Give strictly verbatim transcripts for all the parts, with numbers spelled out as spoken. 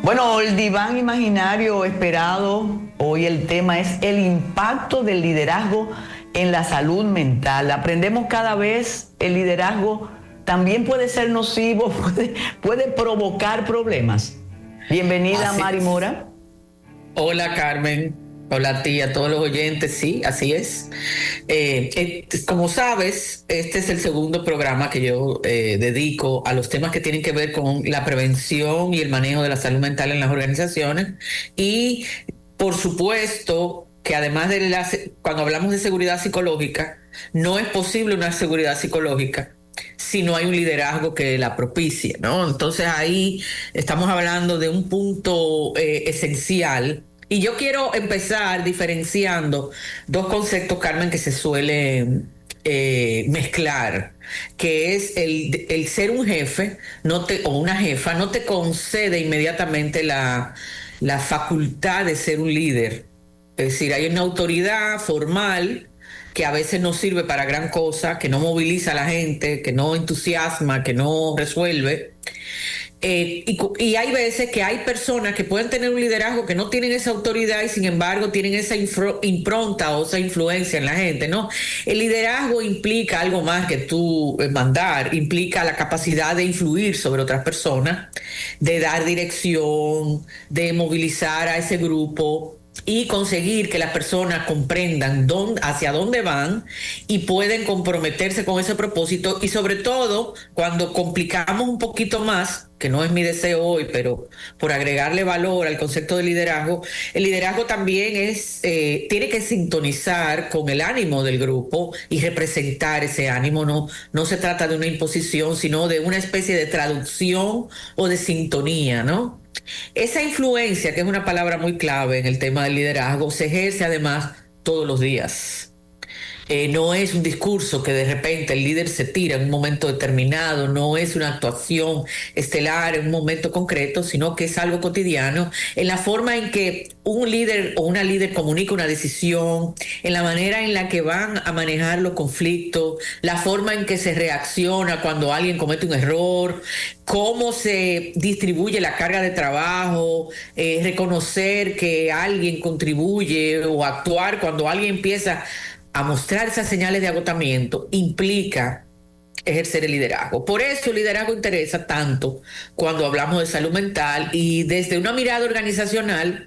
Bueno, el diván imaginario esperado, hoy el tema es el impacto del liderazgo en la salud mental. Aprendemos cada vez el liderazgo también puede ser nocivo, puede, puede provocar problemas. Bienvenida, Así Mari es. Mora. Hola, Carmen. Hola a ti, a todos los oyentes. Sí, así es. Eh, eh, como sabes, este es el segundo programa que yo eh, dedico a los temas que tienen que ver con la prevención y el manejo de la salud mental en las organizaciones. Y, por supuesto, que además de la, cuando hablamos de seguridad psicológica, no es posible una seguridad psicológica si no hay un liderazgo que la propicie, ¿no? Entonces ahí estamos hablando de un punto eh, esencial. Y yo quiero empezar diferenciando dos conceptos, Carmen, que se suelen eh, mezclar, que es el, el ser un jefe no te, o una jefa no te concede inmediatamente la, la facultad de ser un líder. Es decir, hay una autoridad formal que a veces no sirve para gran cosa, que no moviliza a la gente, que no entusiasma, que no resuelve. Eh, y, y hay veces que hay personas que pueden tener un liderazgo que no tienen esa autoridad y sin embargo tienen esa infro, impronta o esa influencia en la gente, ¿no? El liderazgo implica algo más que tú eh, mandar, implica la capacidad de influir sobre otras personas, de dar dirección, de movilizar a ese grupo y conseguir que las personas comprendan dónde, hacia dónde van y pueden comprometerse con ese propósito y sobre todo cuando complicamos un poquito más, que no es mi deseo hoy, pero por agregarle valor al concepto de liderazgo, el liderazgo también es, eh, tiene que sintonizar con el ánimo del grupo y representar ese ánimo. No, no se trata de una imposición, sino de una especie de traducción o de sintonía, ¿no? Esa influencia, que es una palabra muy clave en el tema del liderazgo, se ejerce además todos los días. Eh, no es un discurso que de repente el líder se tira en un momento determinado, no es una actuación estelar en un momento concreto, sino que es algo cotidiano, en la forma en que un líder o una líder comunica una decisión, en la manera en la que van a manejar los conflictos, la forma en que se reacciona cuando alguien comete un error, cómo se distribuye la carga de trabajo, eh, reconocer que alguien contribuye o actuar cuando alguien empieza a mostrar esas señales de agotamiento, implica ejercer el liderazgo. Por eso el liderazgo interesa tanto cuando hablamos de salud mental y desde una mirada organizacional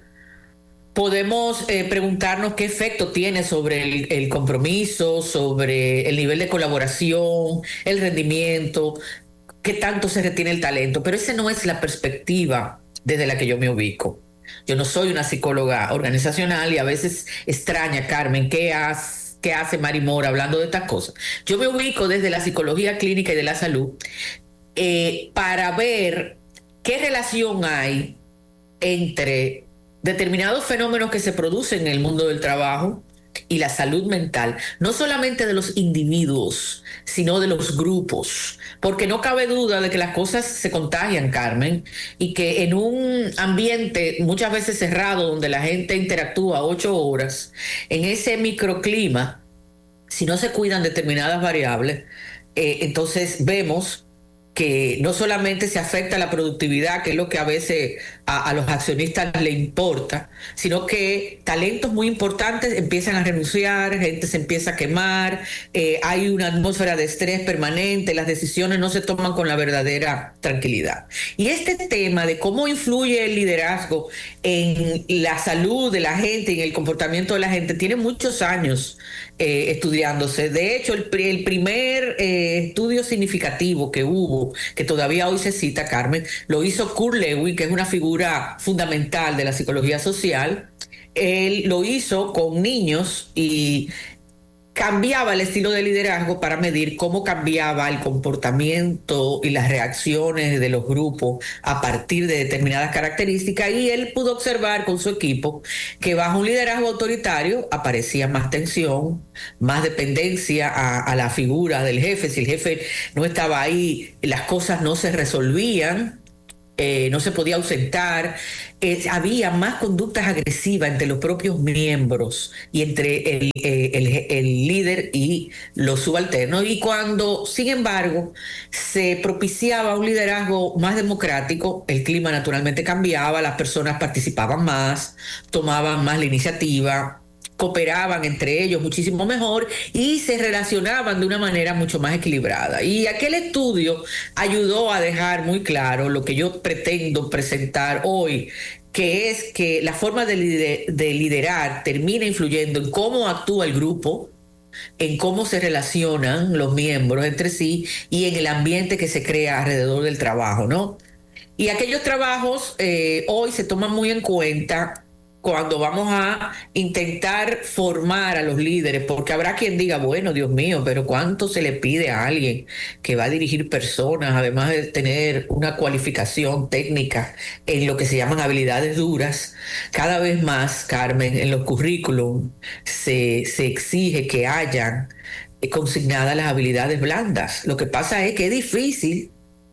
podemos eh, preguntarnos qué efecto tiene sobre el, el compromiso, sobre el nivel de colaboración, el rendimiento, qué tanto se retiene el talento. Pero esa no es la perspectiva desde la que yo me ubico. Yo no soy una psicóloga organizacional y a veces extraña, Carmen, ¿qué hace? ¿Qué hace Mari Mora hablando de estas cosas? Yo me ubico desde la psicología clínica y de la salud eh, para ver qué relación hay entre determinados fenómenos que se producen en el mundo del trabajo y la salud mental, no solamente de los individuos, sino de los grupos, porque no cabe duda de que las cosas se contagian, Carmen, y que en un ambiente muchas veces cerrado, donde la gente interactúa ocho horas, en ese microclima, si no se cuidan determinadas variables, eh, entonces vemos que no solamente se afecta la productividad, que es lo que a veces a, a los accionistas le importa, sino que talentos muy importantes empiezan a renunciar, gente se empieza a quemar, eh, hay una atmósfera de estrés permanente, las decisiones no se toman con la verdadera tranquilidad. Y este tema de cómo influye el liderazgo en la salud de la gente y en el comportamiento de la gente tiene muchos años eh, estudiándose. De hecho, el, el primer eh, estudio significativo que hubo, que todavía hoy se cita, Carmen, lo hizo Kurt Lewin, que es una figura fundamental de la psicología social. Él lo hizo con niños y cambiaba el estilo de liderazgo para medir cómo cambiaba el comportamiento y las reacciones de los grupos a partir de determinadas características, y él pudo observar con su equipo que bajo un liderazgo autoritario aparecía más tensión, más dependencia a, a la figura del jefe. Si el jefe no estaba ahí, las cosas no se resolvían. eh, no se podía ausentar, eh, había más conductas agresivas entre los propios miembros y entre el, eh, el, el líder y los subalternos. Y cuando, sin embargo, se propiciaba un liderazgo más democrático, el clima naturalmente cambiaba, las personas participaban más, tomaban más la iniciativa, cooperaban entre ellos muchísimo mejor y se relacionaban de una manera mucho más equilibrada. Y aquel estudio ayudó a dejar muy claro lo que yo pretendo presentar hoy, que es que la forma de, lider de liderar termina influyendo en cómo actúa el grupo, en cómo se relacionan los miembros entre sí y en el ambiente que se crea alrededor del trabajo, ¿no? Y aquellos trabajos eh, hoy se toman muy en cuenta cuando vamos a intentar formar a los líderes, porque habrá quien diga, bueno, Dios mío, pero ¿cuánto se le pide a alguien que va a dirigir personas, además de tener una cualificación técnica en lo que se llaman habilidades duras? Cada vez más, Carmen, en los currículum se, se exige que hayan consignadas las habilidades blandas. Lo que pasa es que es difícil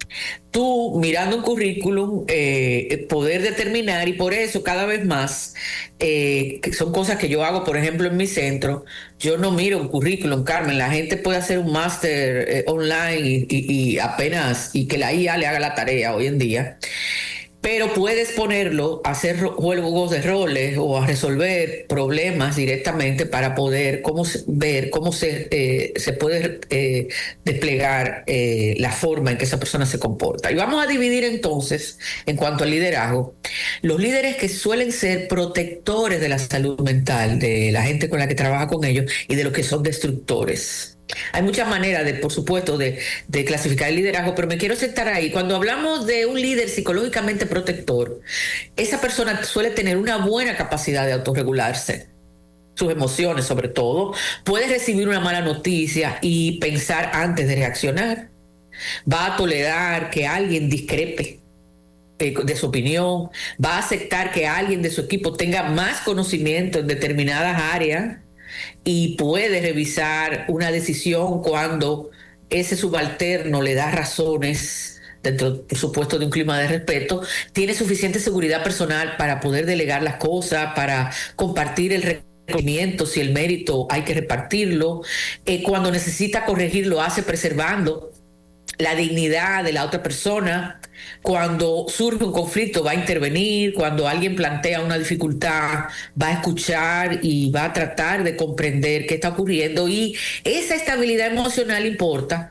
tú, mirando un currículum, eh, poder determinar, y por eso cada vez más, eh, que son cosas que yo hago, por ejemplo, en mi centro, yo no miro un currículum, Carmen, la gente puede hacer un máster eh, online y, y, y apenas, y que la I A le haga la tarea hoy en día. Pero puedes ponerlo a hacer juegos de roles o a resolver problemas directamente para poder cómo se, ver cómo se, eh, se puede eh, desplegar eh, la forma en que esa persona se comporta. Y vamos a dividir entonces, en cuanto al liderazgo, los líderes que suelen ser protectores de la salud mental de la gente con la que trabaja con ellos y de los que son destructores. Hay muchas maneras, de, por supuesto, de, de clasificar el liderazgo, pero me quiero sentar ahí. Cuando hablamos de un líder psicológicamente protector, esa persona suele tener una buena capacidad de autorregularse, sus emociones sobre todo. Puede recibir una mala noticia y pensar antes de reaccionar. Va a tolerar que alguien discrepe de su opinión, va a aceptar que alguien de su equipo tenga más conocimiento en determinadas áreas y puede revisar una decisión cuando ese subalterno le da razones dentro, por supuesto, de un clima de respeto. Tiene suficiente seguridad personal para poder delegar las cosas, para compartir el reconocimiento, si el mérito hay que repartirlo. Eh, cuando necesita corregir, lo hace preservando la dignidad de la otra persona. Cuando surge un conflicto, va a intervenir. Cuando alguien plantea una dificultad, va a escuchar y va a tratar de comprender qué está ocurriendo. Y esa estabilidad emocional importa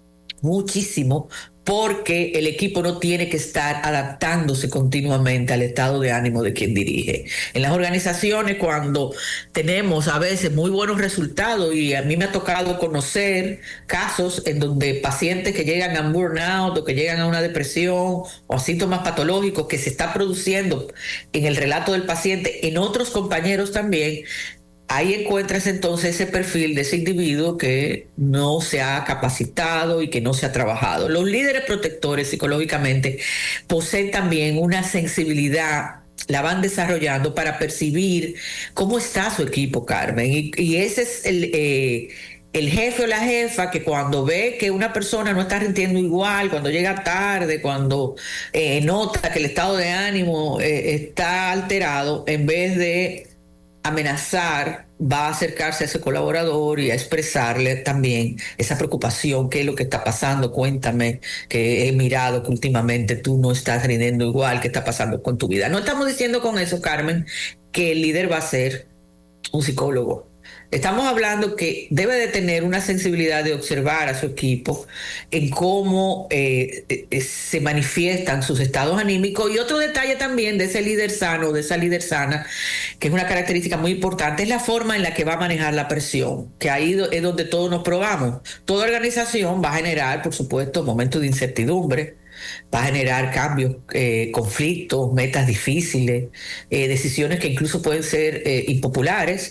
muchísimo, porque el equipo no tiene que estar adaptándose continuamente al estado de ánimo de quien dirige. En las organizaciones, cuando tenemos a veces muy buenos resultados, y a mí me ha tocado conocer casos en donde pacientes que llegan a un burnout o que llegan a una depresión o a síntomas patológicos que se está produciendo en el relato del paciente, en otros compañeros también, ahí encuentras entonces ese perfil de ese individuo que no se ha capacitado y que no se ha trabajado. Los líderes protectores psicológicamente poseen también una sensibilidad, la van desarrollando para percibir cómo está su equipo, Carmen. Y, y ese es el... Eh, el jefe o la jefa que cuando ve que una persona no está rindiendo igual, cuando llega tarde, cuando eh, nota que el estado de ánimo eh, está alterado, en vez de amenazar, va a acercarse a ese colaborador y a expresarle también esa preocupación, qué es lo que está pasando, cuéntame, que he mirado que últimamente tú no estás rindiendo igual, qué está pasando con tu vida. No estamos diciendo con eso, Carmen, que el líder va a ser un psicólogo. Estamos hablando que debe de tener una sensibilidad de observar a su equipo en cómo eh, eh, se manifiestan sus estados anímicos. Y otro detalle también de ese líder sano, de esa líder sana, que es una característica muy importante, es la forma en la que va a manejar la presión, que ahí es donde todos nos probamos. Toda organización va a generar, por supuesto, momentos de incertidumbre, va a generar cambios, eh, conflictos, metas difíciles, eh, decisiones que incluso pueden ser eh, impopulares.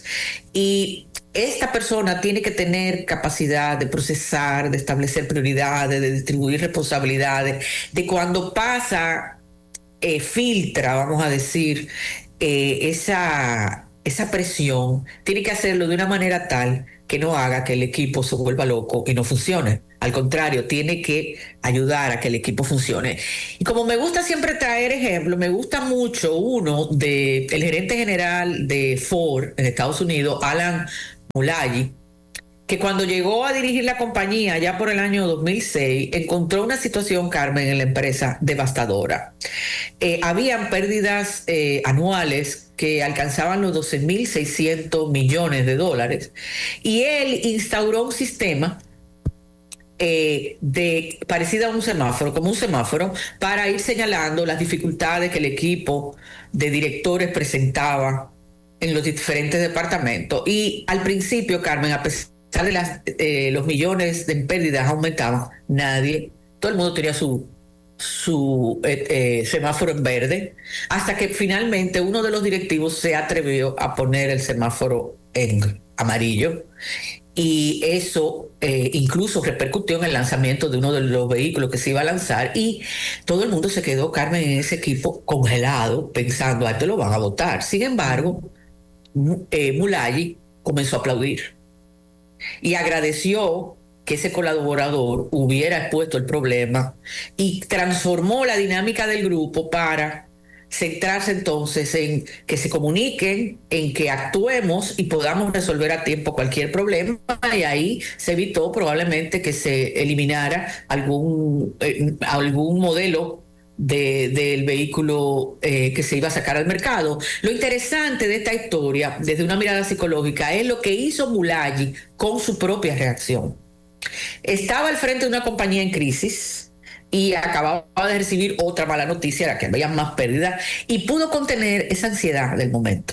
Y esta persona tiene que tener capacidad de procesar, de establecer prioridades, de distribuir responsabilidades, de cuando pasa, eh, filtra, vamos a decir, eh, esa, esa presión, tiene que hacerlo de una manera tal que no haga que el equipo se vuelva loco y no funcione. Al contrario, tiene que ayudar a que el equipo funcione. Y como me gusta siempre traer ejemplos, me gusta mucho uno de el gerente general de Ford en Estados Unidos, Alan Mulally, que cuando llegó a dirigir la compañía ya por el año dos mil seis, encontró una situación, Carmen, en la empresa devastadora. Eh, habían pérdidas eh, anuales que alcanzaban los doce mil seiscientos millones de dólares, y él instauró un sistema eh, de, parecido a un semáforo, como un semáforo, para ir señalando las dificultades que el equipo de directores presentaba en los diferentes departamentos. Y al principio, Carmen, a pesar de las, eh, los millones de pérdidas aumentaban, nadie, todo el mundo tenía su, su eh, eh, semáforo en verde, hasta que finalmente uno de los directivos se atrevió a poner el semáforo en amarillo, y eso eh, incluso repercutió en el lanzamiento de uno de los vehículos que se iba a lanzar, y todo el mundo se quedó, Carmen, en ese equipo congelado, pensando, a esto lo van a votar. Sin embargo, eh, Mulally comenzó a aplaudir y agradeció que ese colaborador hubiera expuesto el problema, y transformó la dinámica del grupo para centrarse entonces en que se comuniquen, en que actuemos y podamos resolver a tiempo cualquier problema, y ahí se evitó probablemente que se eliminara algún, eh, algún modelo de, del vehículo eh, que se iba a sacar al mercado. Lo interesante de esta historia, desde una mirada psicológica, es lo que hizo Mulally con su propia reacción. Estaba al frente de una compañía en crisis y acababa de recibir otra mala noticia, la que había más pérdidas, y pudo contener esa ansiedad del momento.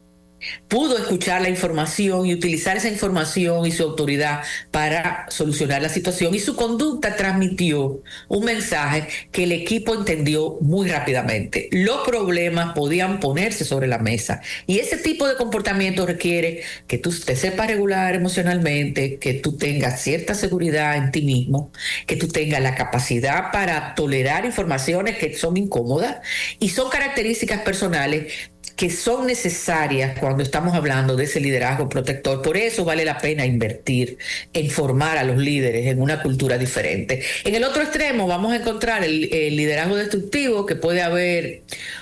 Pudo escuchar la información y utilizar esa información y su autoridad para solucionar la situación, y su conducta transmitió un mensaje que el equipo entendió muy rápidamente. Los problemas podían ponerse sobre la mesa, y ese tipo de comportamiento requiere que tú te sepas regular emocionalmente, que tú tengas cierta seguridad en ti mismo, que tú tengas la capacidad para tolerar informaciones que son incómodas, y son características personales que son necesarias cuando estamos hablando de ese liderazgo protector. Por eso vale la pena invertir en formar a los líderes en una cultura diferente. En el otro extremo vamos a encontrar el, el liderazgo destructivo, que puede haber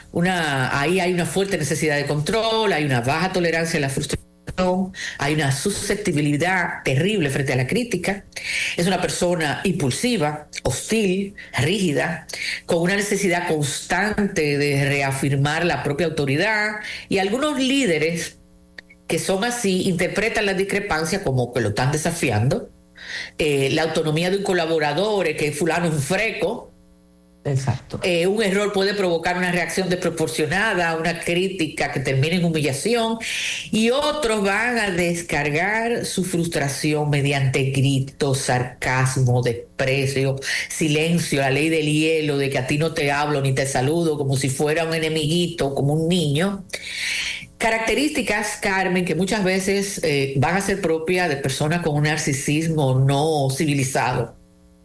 una, ahí hay una fuerte necesidad de control, hay una baja tolerancia a la frustración, hay una susceptibilidad terrible frente a la crítica. Es una persona impulsiva, hostil, rígida, con una necesidad constante de reafirmar la propia autoridad, y algunos líderes que son así interpretan las discrepancias como que lo están desafiando. Eh, la autonomía de un colaborador es que fulano es un freco. Exacto. Eh, un error puede provocar una reacción desproporcionada, una crítica que termine en humillación, y otros van a descargar su frustración mediante gritos, sarcasmo, desprecio, silencio, la ley del hielo, de que a ti no te hablo ni te saludo, como si fuera un enemiguito, como un niño. Características, Carmen, que muchas veces eh, van a ser propias de personas con un narcisismo no civilizado.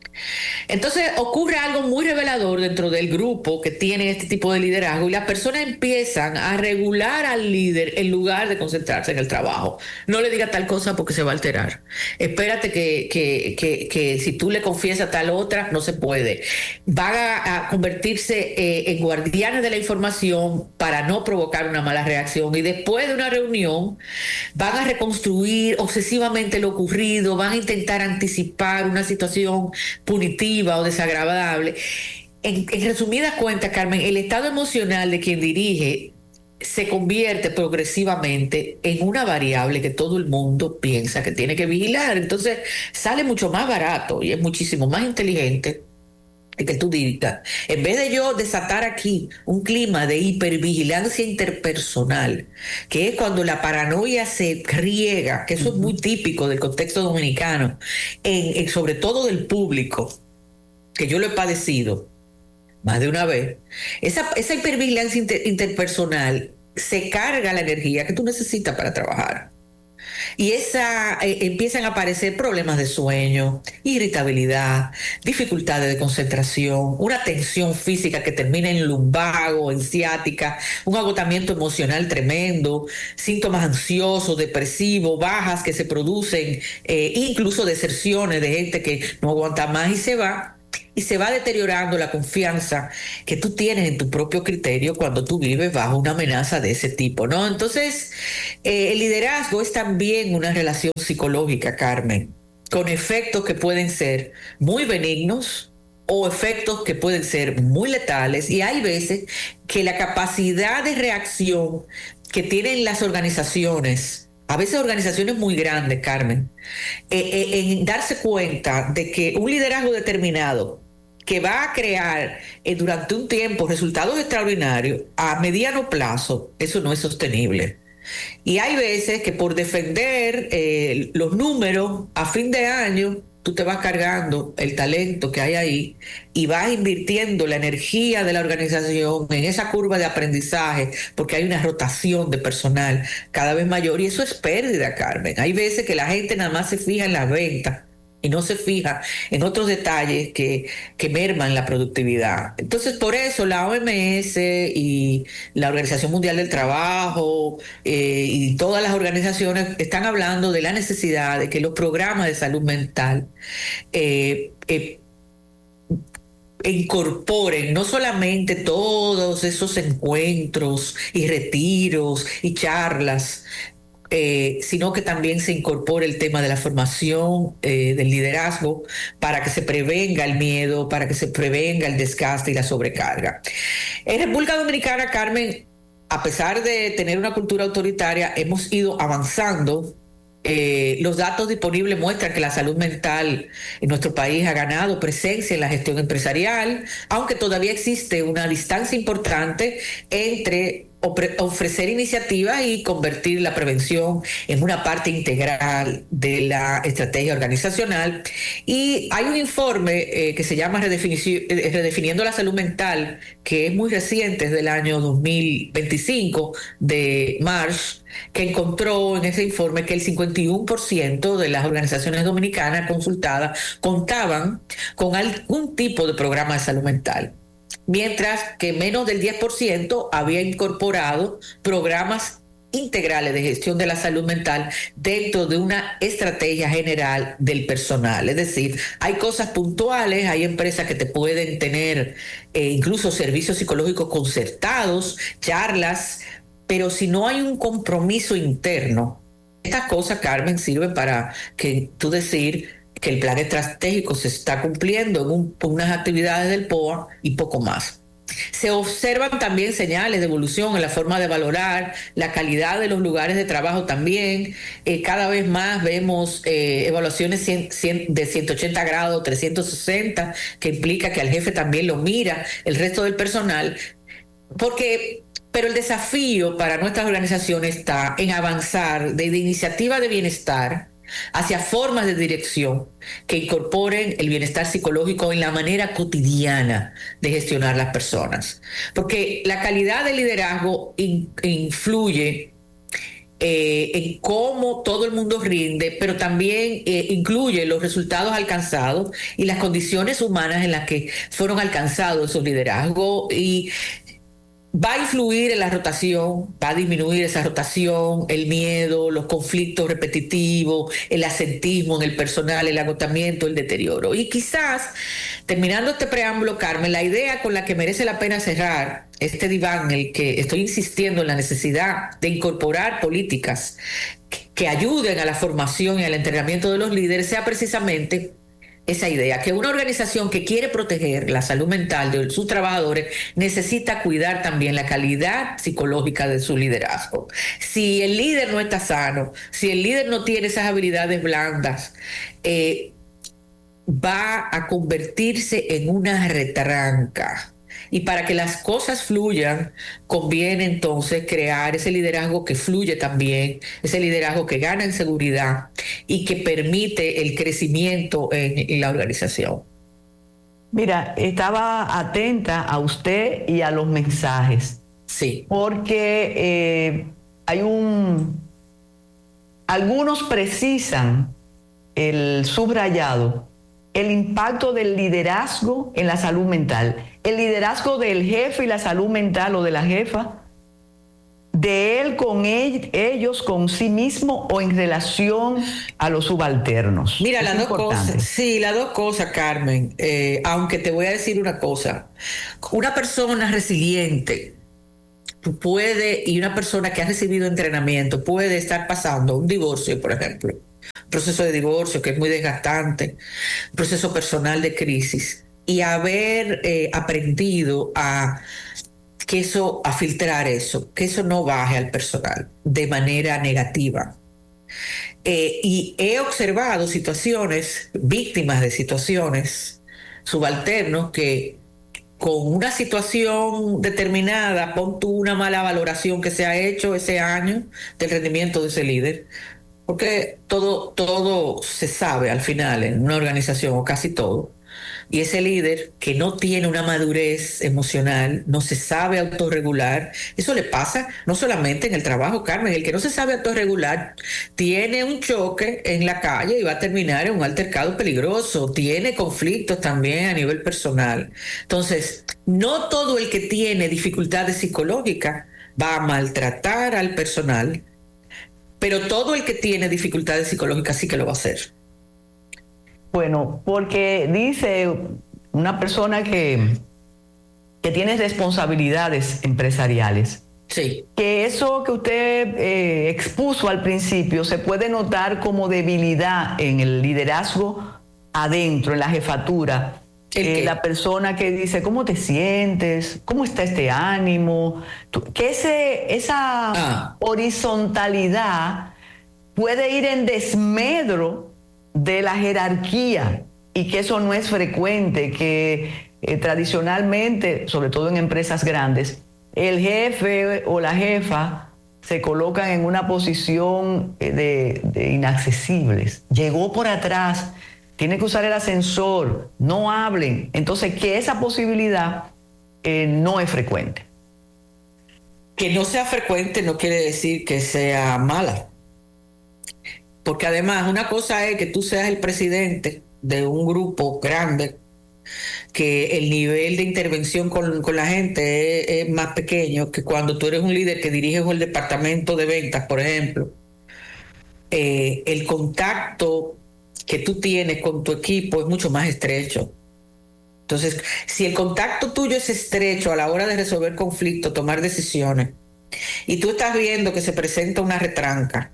Entonces ocurre algo muy revelador dentro del grupo que tiene este tipo de liderazgo, y las personas empiezan a regular al líder en lugar de concentrarse en el trabajo. No le diga tal cosa porque se va a alterar. Espérate que, que, que, que si tú le confiesas tal otra, no se puede. Van a, a convertirse eh, en guardianes de la información para no provocar una mala reacción, y después de una reunión van a reconstruir obsesivamente lo ocurrido, van a intentar anticipar una situación punitiva o desagradable. En, en resumidas cuentas, Carmen, el estado emocional de quien dirige se convierte progresivamente en una variable que todo el mundo piensa que tiene que vigilar. Entonces sale mucho más barato y es muchísimo más inteligente que tú digas, en vez de yo desatar aquí un clima de hipervigilancia interpersonal, que es cuando la paranoia se riega, que eso uh-huh. es muy típico del contexto dominicano, en, en, sobre todo del público, que yo lo he padecido más de una vez. Esa, esa hipervigilancia inter, interpersonal se carga la energía que tú necesitas para trabajar. Y esa, eh, empiezan a aparecer problemas de sueño, irritabilidad, dificultades de concentración, una tensión física que termina en lumbago, en ciática, un agotamiento emocional tremendo, síntomas ansiosos, depresivos, bajas que se producen, eh, incluso deserciones de gente que no aguanta más y se va. Y se va deteriorando la confianza que tú tienes en tu propio criterio cuando tú vives bajo una amenaza de ese tipo, ¿no? Entonces, eh, el liderazgo es también una relación psicológica, Carmen, con efectos que pueden ser muy benignos o efectos que pueden ser muy letales. Y hay veces que la capacidad de reacción que tienen las organizaciones, a veces organizaciones muy grandes, Carmen, eh, eh, en darse cuenta de que un liderazgo determinado que va a crear eh, durante un tiempo resultados extraordinarios a mediano plazo, eso no es sostenible. Y hay veces que por defender eh, los números a fin de año, tú te vas cargando el talento que hay ahí y vas invirtiendo la energía de la organización en esa curva de aprendizaje, porque hay una rotación de personal cada vez mayor y eso es pérdida, Carmen. Hay veces que la gente nada más se fija en las ventas y no se fija en otros detalles que, que merman la productividad. Entonces, por eso la O M S y la Organización Mundial del Trabajo eh, y todas las organizaciones están hablando de la necesidad de que los programas de salud mental eh, eh, incorporen no solamente todos esos encuentros y retiros y charlas, eh, sino que también se incorpore el tema de la formación eh, del liderazgo para que se prevenga el miedo, para que se prevenga el desgaste y la sobrecarga. En República Dominicana, Carmen, a pesar de tener una cultura autoritaria, hemos ido avanzando. Eh, los datos disponibles muestran que la salud mental en nuestro país ha ganado presencia en la gestión empresarial, aunque todavía existe una distancia importante entre ofrecer iniciativas y convertir la prevención en una parte integral de la estrategia organizacional. Y hay un informe eh, que se llama Redefiniendo la Salud Mental, que es muy reciente, es del año dos mil veinticinco, de Marsh, que encontró en ese informe que el cincuenta y uno por ciento de las organizaciones dominicanas consultadas contaban con algún tipo de programa de salud mental, mientras que menos del diez por ciento había incorporado programas integrales de gestión de la salud mental dentro de una estrategia general del personal. Es decir, hay cosas puntuales, hay empresas que te pueden tener eh, incluso servicios psicológicos concertados, charlas, pero si no hay un compromiso interno, estas cosas, Carmen, sirven para que tú decir que el plan estratégico se está cumpliendo en un, unas actividades del P O A y poco más. Se observan también señales de evolución en la forma de valorar la calidad de los lugares de trabajo también. Eh, cada vez más vemos eh, evaluaciones cien, cien, de ciento ochenta grados, trescientos sesenta, que implica que al jefe también lo mira el resto del personal, porque... Pero el desafío para nuestras organizaciones está en avanzar desde iniciativas de bienestar hacia formas de dirección que incorporen el bienestar psicológico en la manera cotidiana de gestionar las personas. Porque la calidad del liderazgo in, influye eh, en cómo todo el mundo rinde, pero también eh, incluye los resultados alcanzados y las condiciones humanas en las que fueron alcanzados esos liderazgos, y va a influir en la rotación, va a disminuir esa rotación, el miedo, los conflictos repetitivos, el asentismo en el personal, el agotamiento, el deterioro. Y quizás, terminando este preámbulo, Carmen, la idea con la que merece la pena cerrar este diván, en el que estoy insistiendo en la necesidad de incorporar políticas que ayuden a la formación y al entrenamiento de los líderes, sea precisamente esa idea, que una organización que quiere proteger la salud mental de sus trabajadores necesita cuidar también la calidad psicológica de su liderazgo. Si el líder no está sano, si el líder no tiene esas habilidades blandas, eh, va a convertirse en una retranca. Y para que las cosas fluyan, conviene entonces crear ese liderazgo que fluye también, ese liderazgo que gana en seguridad y que permite el crecimiento en, en la organización. Mira, estaba atenta a usted y a los mensajes. Sí. Porque eh, hay un, algunos precisan el subrayado, el impacto del liderazgo en la salud mental, el liderazgo del jefe y la salud mental o de la jefa, de él con él, ellos, con sí mismo o en relación a los subalternos. Mira, es las dos importante. cosas, sí, las dos cosas, Carmen, eh, aunque te voy a decir una cosa, una persona resiliente puede, y una persona que ha recibido entrenamiento puede estar pasando un divorcio, por ejemplo, un proceso de divorcio que es muy desgastante, un proceso personal de crisis, y haber eh, aprendido a que eso, a filtrar eso, que eso no baje al personal de manera negativa. Eh, y he observado situaciones, víctimas de situaciones, subalternos que con una situación determinada, pon tú una mala valoración que se ha hecho ese año del rendimiento de ese líder, porque todo, todo se sabe al final en una organización, o casi todo, y ese líder que no tiene una madurez emocional, no se sabe autorregular, eso le pasa no solamente en el trabajo, Carmen, el que no se sabe autorregular tiene un choque en la calle y va a terminar en un altercado peligroso, tiene conflictos también a nivel personal. Entonces, no todo el que tiene dificultades psicológicas va a maltratar al personal, pero todo el que tiene dificultades psicológicas sí que lo va a hacer. Bueno, porque dice una persona que, que tiene responsabilidades empresariales, sí, que eso que usted eh, expuso al principio se puede notar como debilidad en el liderazgo adentro, en la jefatura. Eh, la persona que dice, ¿cómo te sientes? ¿Cómo está este ánimo? Tú, que ese, esa ah. horizontalidad puede ir en desmedro de la jerarquía y que eso no es frecuente, que eh, tradicionalmente, sobre todo en empresas grandes, el jefe o la jefa se colocan en una posición de, de inaccesibles. Llegó por atrás, tiene que usar el ascensor, no hablen. Entonces, que esa posibilidad eh, no es frecuente. Que no sea frecuente no quiere decir que sea mala. Porque además una cosa es que tú seas el presidente de un grupo grande, que el nivel de intervención con, con la gente es, es más pequeño que cuando tú eres un líder que diriges el departamento de ventas, por ejemplo. Eh, el contacto que tú tienes con tu equipo es mucho más estrecho. Entonces, si el contacto tuyo es estrecho a la hora de resolver conflictos, tomar decisiones, y tú estás viendo que se presenta una retranca,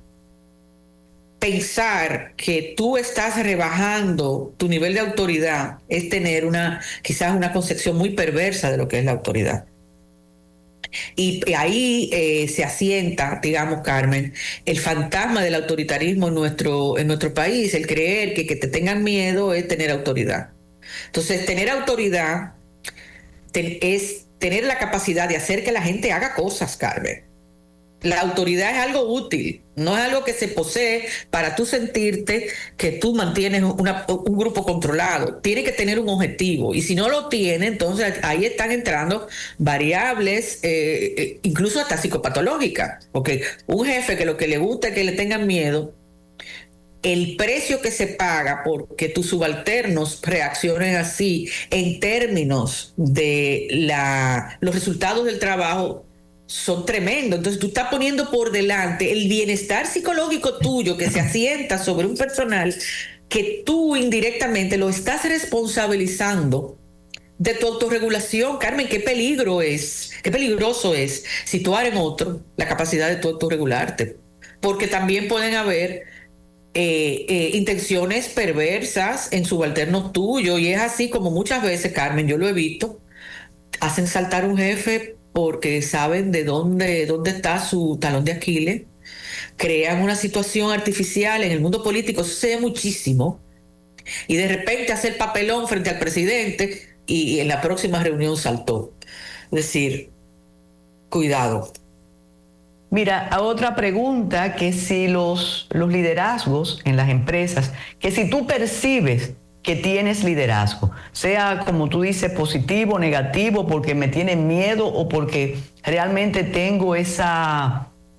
pensar que tú estás rebajando tu nivel de autoridad es tener una, quizás una concepción muy perversa de lo que es la autoridad. Y ahí eh, se asienta, digamos, Carmen, el fantasma del autoritarismo en nuestro, en nuestro país, el creer que que te tengan miedo es tener autoridad. Entonces, tener autoridad ten, es tener la capacidad de hacer que la gente haga cosas, Carmen. La autoridad es algo útil, no es algo que se posee para tú sentirte que tú mantienes una, un grupo controlado. Tiene que tener un objetivo y si no lo tiene, entonces ahí están entrando variables, eh, incluso hasta psicopatológicas. Porque un jefe que lo que le gusta es que le tengan miedo, el precio que se paga porque tus subalternos reaccionen así en términos de la, los resultados del trabajo son tremendos. Entonces tú estás poniendo por delante el bienestar psicológico tuyo que se asienta sobre un personal que tú indirectamente lo estás responsabilizando de tu autorregulación. Carmen, qué peligro es, qué peligroso es situar en otro la capacidad de tu autorregularte, porque también pueden haber eh, eh, intenciones perversas en subalternos tuyos, y es así como muchas veces, Carmen, yo lo he visto, hacen saltar un jefe porque saben de dónde, dónde está su talón de Aquiles, crean una situación artificial en el mundo político, sucede muchísimo, y de repente hace el papelón frente al presidente y, y en la próxima reunión saltó. Es decir, cuidado. Mira, otra pregunta, que si los, los liderazgos en las empresas, que si tú percibes que tienes liderazgo, sea como tú dices, positivo, negativo, porque me tienen miedo o porque realmente tengo esa,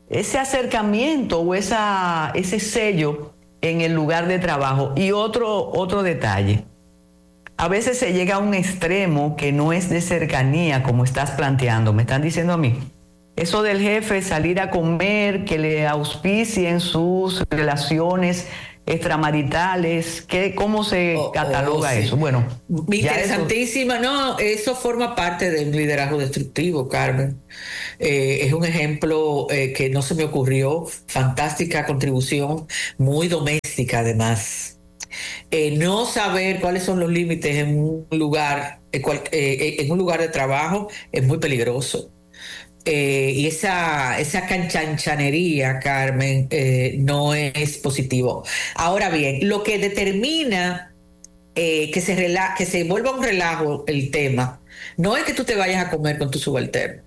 ese acercamiento o esa, ese sello en el lugar de trabajo. Y otro, otro detalle, a veces se llega a un extremo que no es de cercanía, como estás planteando, me están diciendo a mí. Eso del jefe salir a comer, que le auspicien sus relaciones extramaritales, ¿qué, ¿cómo se oh, cataloga oh, sí. eso? Bueno, interesantísima, eso... no, eso forma parte del liderazgo destructivo, Carmen. Eh, es un ejemplo eh, que no se me ocurrió, fantástica contribución, muy doméstica además. Eh, no saber cuáles son los límites en un lugar, en, cual, eh, en un lugar de trabajo es muy peligroso. Eh, y esa, esa canchanchanería, Carmen, eh, no es positivo. Ahora bien, lo que determina eh, que, se rela que se vuelva un relajo el tema, no es que tú te vayas a comer con tu subalterno.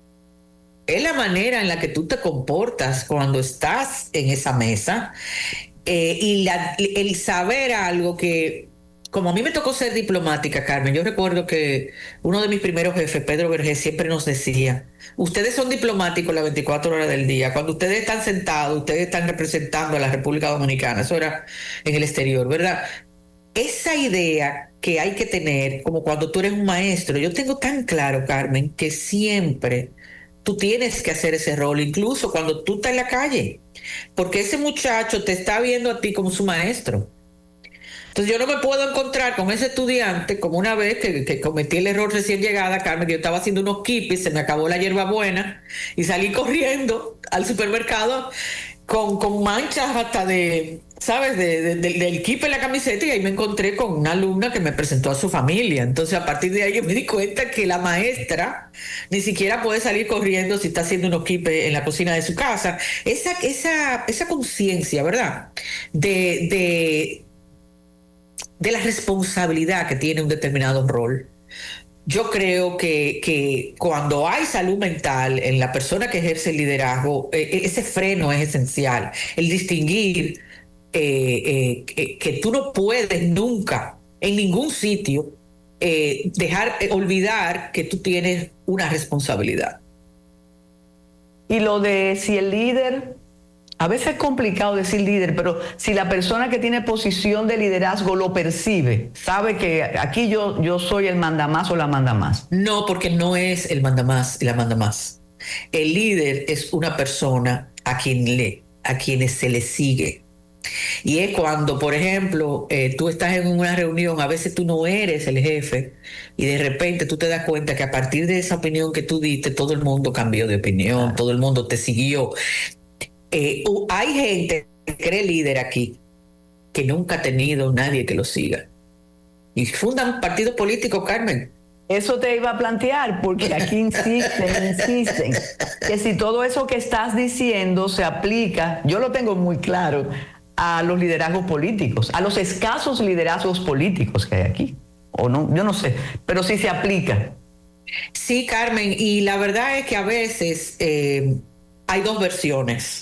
Es la manera en la que tú te comportas cuando estás en esa mesa eh, y la, el saber algo que... Como a mí me tocó ser diplomática, Carmen, yo recuerdo que uno de mis primeros jefes, Pedro Vergés, siempre nos decía, ustedes son diplomáticos las veinticuatro horas del día, cuando ustedes están sentados, ustedes están representando a la República Dominicana, eso era en el exterior, ¿verdad? Esa idea que hay que tener, como cuando tú eres un maestro, yo tengo tan claro, Carmen, que siempre tú tienes que hacer ese rol, incluso cuando tú estás en la calle, porque ese muchacho te está viendo a ti como su maestro. Entonces yo no me puedo encontrar con ese estudiante como una vez que, que cometí el error recién llegada, Carmen, que yo estaba haciendo unos kipis, se me acabó la hierbabuena y salí corriendo al supermercado con, con manchas hasta de, ¿sabes? De, de, de, del kipe en la camiseta, y ahí me encontré con una alumna que me presentó a su familia. Entonces a partir de ahí yo me di cuenta que la maestra ni siquiera puede salir corriendo si está haciendo unos kipes en la cocina de su casa. Esa, esa, esa conciencia, ¿verdad? De... de de la responsabilidad que tiene un determinado rol. Yo creo que, que cuando hay salud mental en la persona que ejerce el liderazgo, eh, ese freno es esencial. El distinguir eh, eh, que tú no puedes nunca, en ningún sitio, eh, dejar, eh, olvidar que tú tienes una responsabilidad. Y lo de si el líder... A veces es complicado decir líder, pero si la persona que tiene posición de liderazgo lo percibe, sabe que aquí yo, yo soy el mandamás o la mandamás. No, porque no es el mandamás y la mandamás. El líder es una persona a quien le, a quienes se le sigue. Y es cuando, por ejemplo, eh, tú estás en una reunión, a veces tú no eres el jefe y de repente tú te das cuenta que a partir de esa opinión que tú diste, todo el mundo cambió de opinión, claro. Todo el mundo te siguió. Eh, uh, hay gente que cree líder aquí que nunca ha tenido nadie que lo siga y fundan partidos políticos, Carmen. Eso te iba a plantear, porque aquí insisten, insisten que si todo eso que estás diciendo se aplica, yo lo tengo muy claro, a los liderazgos políticos, a los escasos liderazgos políticos que hay aquí, o no, yo no sé, pero sí se aplica. Sí, Carmen, y la verdad es que a veces eh, hay dos versiones.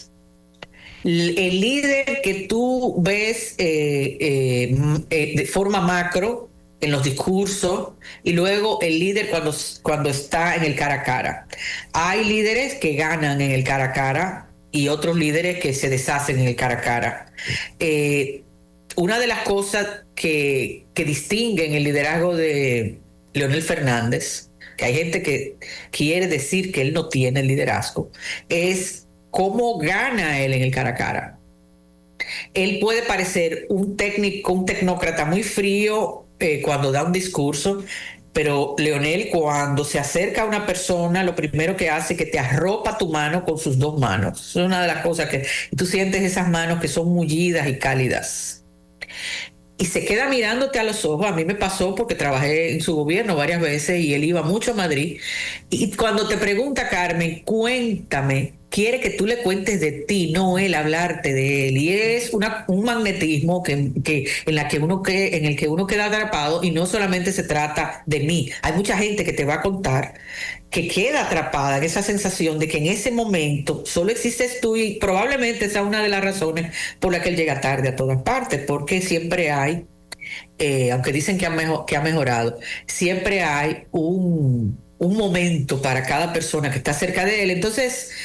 El líder que tú ves eh, eh, eh, de forma macro en los discursos y luego el líder cuando, cuando está en el cara a cara. Hay líderes que ganan en el cara a cara y otros líderes que se deshacen en el cara a cara. Eh, una de las cosas que, que distinguen el liderazgo de Leonel Fernández, que hay gente que quiere decir que él no tiene el liderazgo, es cómo gana él en el cara a cara. Él puede parecer un técnico, un tecnócrata muy frío eh, cuando da un discurso, pero Leonel, cuando se acerca a una persona, lo primero que hace es que te arropa tu mano con sus dos manos. Es una de las cosas que tú sientes, esas manos que son mullidas y cálidas. Y se queda mirándote a los ojos. A mí me pasó porque trabajé en su gobierno varias veces y él iba mucho a Madrid. Y cuando te pregunta, Carmen, cuéntame, quiere que tú le cuentes de ti, no él hablarte de él. Y es una, un magnetismo que, que, en, la que uno que, en el que uno queda atrapado, y no solamente se trata de mí. Hay mucha gente que te va a contar que queda atrapada en esa sensación de que en ese momento solo existes tú, y probablemente esa es una de las razones por la que él llega tarde a todas partes, porque siempre hay, eh, aunque dicen que ha, mejor, que ha mejorado, siempre hay un, un momento para cada persona que está cerca de él. Entonces,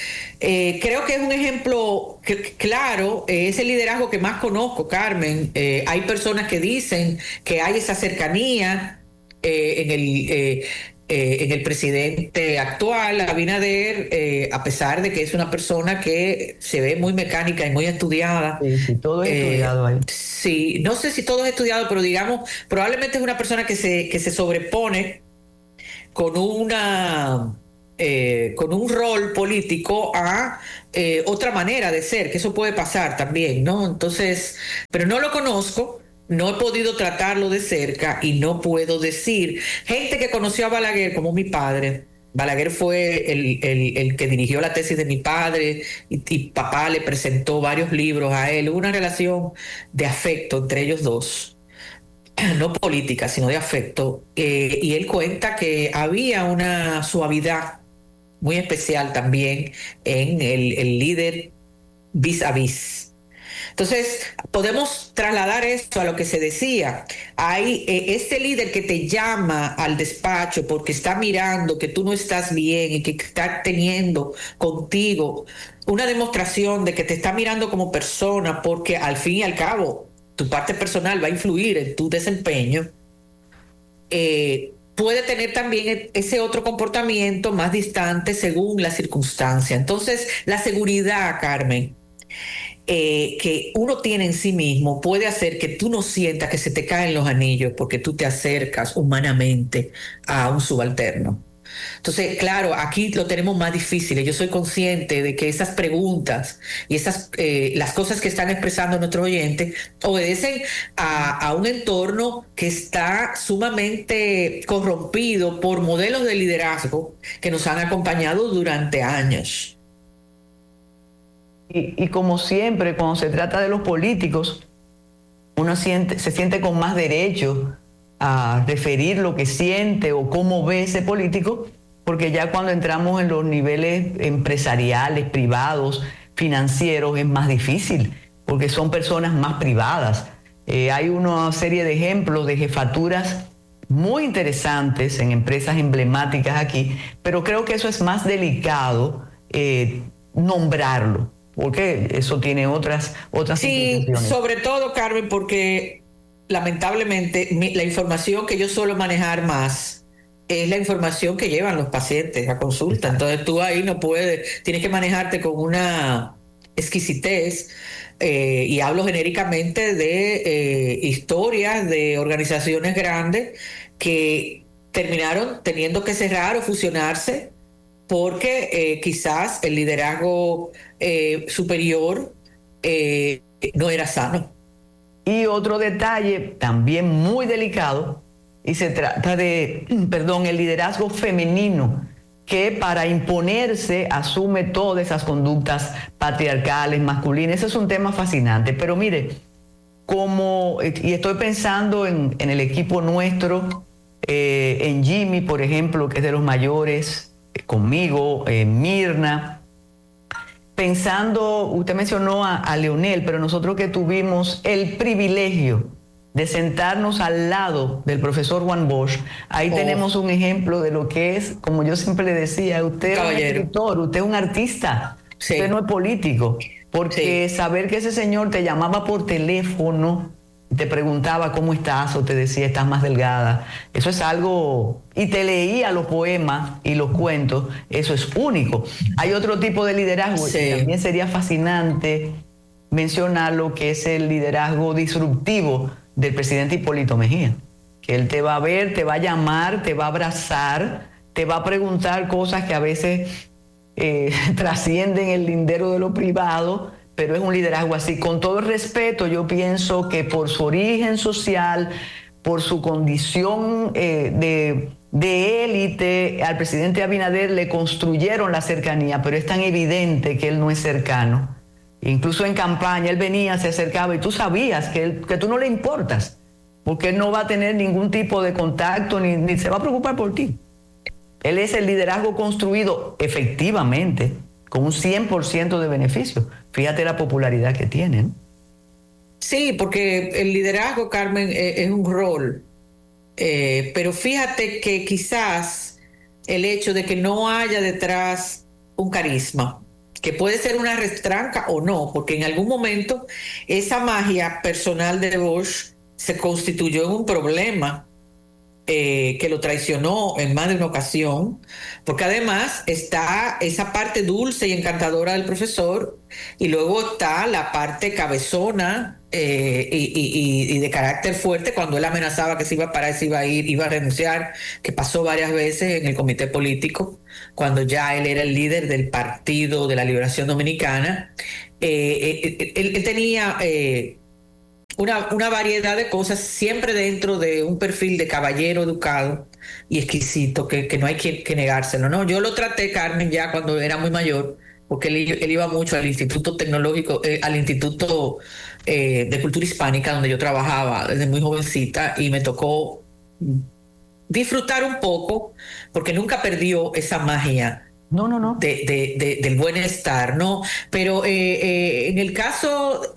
Eh, creo que es un ejemplo que, claro, eh, es el liderazgo que más conozco, Carmen. Eh, hay personas que dicen que hay esa cercanía eh, en el... Eh, eh, en el presidente actual, Abinader, eh, a pesar de que es una persona que se ve muy mecánica y muy estudiada. Sí, sí, todo es eh, estudiado ahí. Sí, no sé si todo es estudiado, pero digamos, probablemente es una persona que se, que se sobrepone con una eh, con un rol político a eh, otra manera de ser, que eso puede pasar también, ¿no? Entonces, pero no lo conozco, no he podido tratarlo de cerca y no puedo decir. Gente que conoció a Balaguer, como mi padre. Balaguer fue el, el, el que dirigió la tesis de mi padre y, y papá le presentó varios libros a él. Hubo una relación de afecto entre ellos dos, no política, sino de afecto. Eh, y él cuenta que había una suavidad muy especial también en el, el líder vis a vis. Entonces, podemos trasladar esto a lo que se decía. Hay eh, este líder que te llama al despacho porque está mirando que tú no estás bien y que está teniendo contigo una demostración de que te está mirando como persona, porque al fin y al cabo tu parte personal va a influir en tu desempeño. Eh, puede tener también ese otro comportamiento más distante según la circunstancia. Entonces, la seguridad, Carmen, eh, que uno tiene en sí mismo puede hacer que tú no sientas que se te caen los anillos porque tú te acercas humanamente a un subalterno. Entonces, claro, aquí lo tenemos más difícil. Yo soy consciente de que esas preguntas y esas eh, las cosas que están expresando nuestros oyentes obedecen a, a un entorno que está sumamente corrompido por modelos de liderazgo que nos han acompañado durante años. Y, y como siempre, cuando se trata de los políticos, uno siente, se siente con más derecho a referir lo que siente o cómo ve ese político, porque ya cuando entramos en los niveles empresariales, privados, financieros, es más difícil, porque son personas más privadas. Eh, hay una serie de ejemplos de jefaturas muy interesantes en empresas emblemáticas aquí, pero creo que eso es más delicado eh, nombrarlo, porque eso tiene otras, otras Sí, implicaciones. sobre todo, Carmen, porque lamentablemente mi, la información que yo suelo manejar más es la información que llevan los pacientes a consulta. Entonces tú ahí no puedes, tienes que manejarte con una exquisitez, eh, y hablo genéricamente de eh, historias de organizaciones grandes que terminaron teniendo que cerrar o fusionarse porque eh, quizás el liderazgo eh, superior eh, no era sano. Y otro detalle también muy delicado, y se trata de, perdón, el liderazgo femenino, que para imponerse asume todas esas conductas patriarcales, masculinas. Ese es un tema fascinante. Pero mire, como, y estoy pensando en, en el equipo nuestro, eh, en Jimmy, por ejemplo, que es de los mayores, eh, conmigo, eh, Mirna. Pensando, usted mencionó a, a Leonel, pero nosotros que tuvimos el privilegio de sentarnos al lado del profesor Juan Bosch, ahí oh. tenemos un ejemplo de lo que es, como yo siempre le decía, usted Caballero. Es un escritor, usted es un artista, sí. Usted no es político, porque sí. Saber que ese señor te llamaba por teléfono, te preguntaba cómo estás o te decía estás más delgada, eso es algo, y te leía los poemas y los cuentos, eso es único. Hay otro tipo de liderazgo sí. que también sería fascinante mencionarlo, que es el liderazgo disruptivo del presidente Hipólito Mejía, que él te va a ver, te va a llamar, te va a abrazar, te va a preguntar cosas que a veces eh, trascienden el lindero de lo privado, pero es un liderazgo así. Con todo el respeto, yo pienso que por su origen social, por su condición eh, de, de élite, al presidente Abinader le construyeron la cercanía, pero es tan evidente que él no es cercano. Incluso en campaña, él venía, se acercaba y tú sabías que, él, que tú no le importas, porque él no va a tener ningún tipo de contacto ni, ni se va a preocupar por ti. Él es el liderazgo construido efectivamente con un cien por ciento de beneficio. Fíjate la popularidad que tienen. Sí, porque el liderazgo, Carmen, eh, es un rol. Eh, pero fíjate que quizás el hecho de que no haya detrás un carisma, que puede ser una retranca o no, porque en algún momento esa magia personal de Bosch se constituyó en un problema eh, que lo traicionó en más de una ocasión, porque además está esa parte dulce y encantadora del profesor y luego está la parte cabezona eh, y, y, y de carácter fuerte cuando él amenazaba que se iba a parar, se iba a ir, iba a renunciar, que pasó varias veces en el comité político cuando ya él era el líder del Partido de la Liberación Dominicana. Eh, eh, él, él tenía eh, Una, una variedad de cosas, siempre dentro de un perfil de caballero educado y exquisito, que, que no hay que, que negárselo, ¿no? Yo lo traté, Carmen, ya cuando era muy mayor, porque él, él iba mucho al Instituto Tecnológico, eh, al Instituto eh, de Cultura Hispánica, donde yo trabajaba desde muy jovencita, y me tocó disfrutar un poco, porque nunca perdió esa magia. No, no, no. De, de, de, del bienestar, ¿no? Pero eh, eh, en el caso...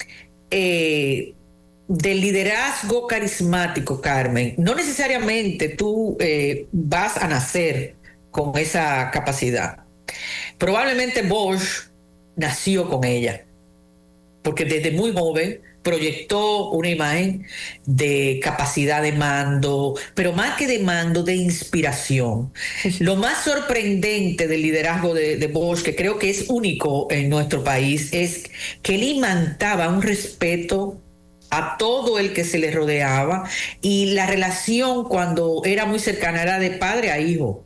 Eh, del liderazgo carismático, Carmen, no necesariamente tú eh, vas a nacer con esa capacidad. Probablemente Bosch nació con ella, porque desde muy joven proyectó una imagen de capacidad de mando, pero más que de mando, de inspiración. Lo más sorprendente del liderazgo de, de Bosch, que creo que es único en nuestro país, es que él imantaba un respeto a todo el que se le rodeaba, y la relación cuando era muy cercana era de padre a hijo.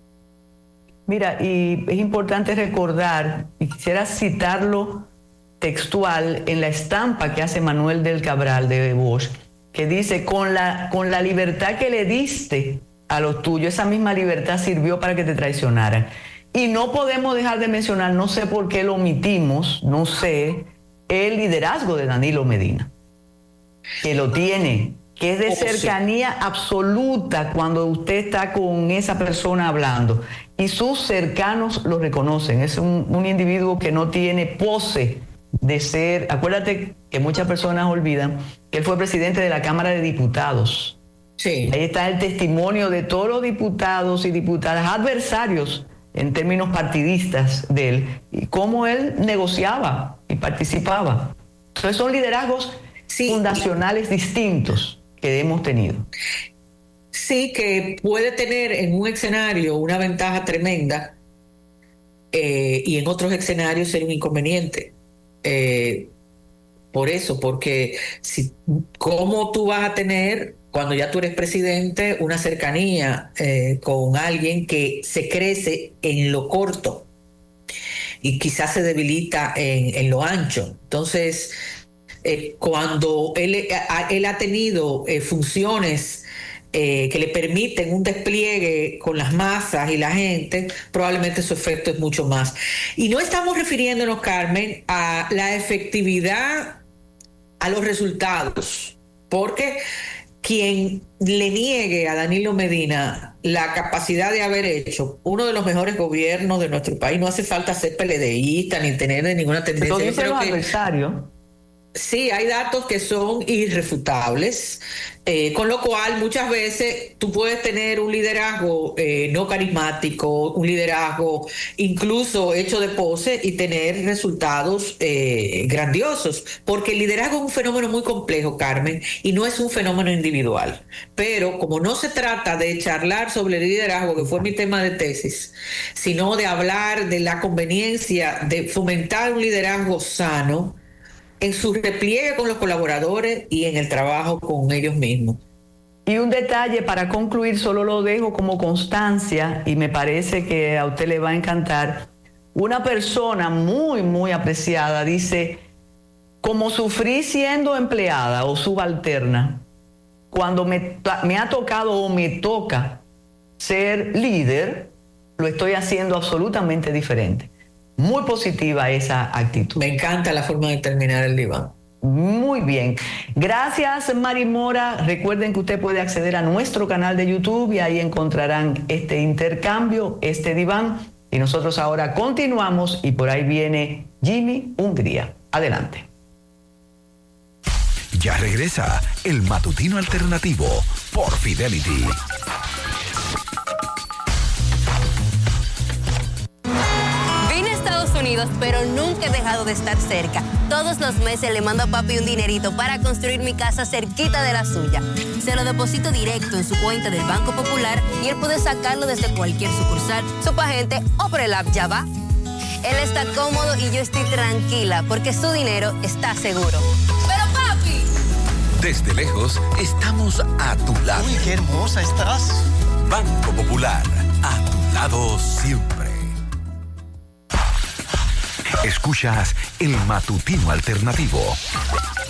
Mira, y es importante recordar, y quisiera citarlo textual en la estampa que hace Manuel del Cabral de Bosch, que dice: con la, con la libertad que le diste a los tuyos, esa misma libertad sirvió para que te traicionaran. Y no podemos dejar de mencionar, no sé por qué lo omitimos, no sé, el liderazgo de Danilo Medina, que lo tiene, que es de oh, cercanía sí. absoluta cuando usted está con esa persona hablando, y sus cercanos lo reconocen. Es un, un individuo que no tiene pose de ser, acuérdate que muchas personas olvidan que él fue presidente de la Cámara de Diputados. Sí. Ahí está el testimonio de todos los diputados y diputadas adversarios en términos partidistas de él, y cómo él negociaba y participaba. Entonces son liderazgos sí. fundacionales distintos que hemos tenido. Sí, que puede tener en un escenario una ventaja tremenda eh, y en otros escenarios ser un inconveniente. Eh, por eso, porque si, ¿cómo tú vas a tener, cuando ya tú eres presidente, una cercanía eh, con alguien que se crece en lo corto y quizás se debilita en, en lo ancho? Entonces, eh, cuando él, a, él ha tenido eh, funciones Eh, que le permiten un despliegue con las masas y la gente, probablemente su efecto es mucho más. Y no estamos refiriéndonos, Carmen, a la efectividad, a los resultados, porque quien le niegue a Danilo Medina la capacidad de haber hecho uno de los mejores gobiernos de nuestro país, no hace falta ser PLDista ni tener de ninguna tendencia. Pero dicen los adversarios. Sí, hay datos que son irrefutables, eh, con lo cual muchas veces tú puedes tener un liderazgo eh, no carismático, un liderazgo incluso hecho de pose y tener resultados eh, grandiosos, porque el liderazgo es un fenómeno muy complejo, Carmen, y no es un fenómeno individual. Pero como no se trata de charlar sobre el liderazgo, que fue mi tema de tesis, sino de hablar de la conveniencia de fomentar un liderazgo sano en su repliegue con los colaboradores y en el trabajo con ellos mismos. Y un detalle para concluir, solo lo dejo como constancia y me parece que a usted le va a encantar. Una persona muy, muy apreciada dice: como sufrí siendo empleada o subalterna, cuando me, me ha tocado o me toca ser líder, lo estoy haciendo absolutamente diferente. Muy positiva esa actitud. Me encanta la forma de terminar el diván. Muy bien. Gracias, Mari Mora. Recuerden que usted puede acceder a nuestro canal de YouTube y ahí encontrarán este intercambio, este diván. Y nosotros ahora continuamos y por ahí viene Jimmy Hungría. Adelante. Ya regresa el Matutino Alternativo por Fidelity. Unidos, pero nunca he dejado de estar cerca. Todos los meses le mando a papi un dinerito para construir mi casa cerquita de la suya. Se lo deposito directo en su cuenta del Banco Popular y él puede sacarlo desde cualquier sucursal, Subagente o por el app Ya Va. Él está cómodo y yo estoy tranquila porque su dinero está seguro. ¡Pero papi! Desde lejos, estamos a tu lado. ¡Uy, qué hermosa estás! Banco Popular, a tu lado siempre. Escuchas el matutino alternativo.